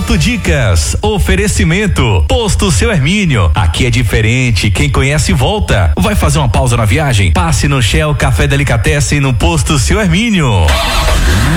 Dicas, oferecimento, Posto Seu Hermínio, aqui é diferente, quem conhece volta. Vai fazer uma pausa na viagem? Passe no Shell Café Delicatessen no Posto Seu Hermínio.